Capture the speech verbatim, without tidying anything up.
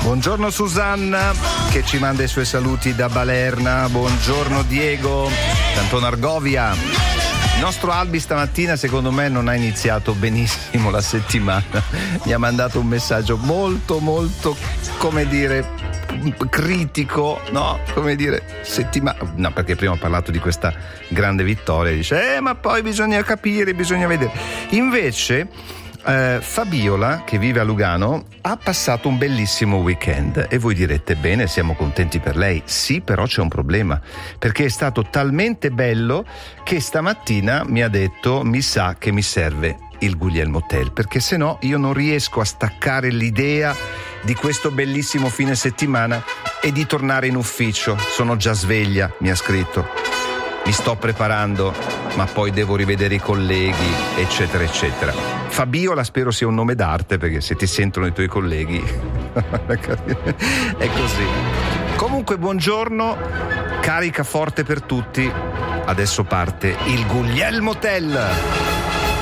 Buongiorno Susanna che ci manda i suoi saluti da Balerna. Buongiorno Diego, Canton Argovia. Il nostro Albi stamattina secondo me non ha iniziato benissimo la settimana. Mi ha mandato un messaggio molto molto, come dire, critico, no? Come dire, settimana. No, perché prima ho parlato di questa grande vittoria. Dice, eh, ma poi bisogna capire, bisogna vedere. Invece Eh, Fabiola, che vive a Lugano, ha passato un bellissimo weekend e voi direte bene, siamo contenti per lei. Sì, però c'è un problema, perché è stato talmente bello che stamattina mi ha detto mi sa che mi serve il Guglielmo Hotel, perché se no io non riesco a staccare l'idea di questo bellissimo fine settimana e di tornare in ufficio. Sono già sveglia, mi ha scritto, mi sto preparando, ma poi devo rivedere i colleghi, eccetera eccetera. Fabiola spero sia un nome d'arte, perché se ti sentono i tuoi colleghi è così. Comunque buongiorno, carica forte per tutti. Adesso parte il Guglielmo Hotel.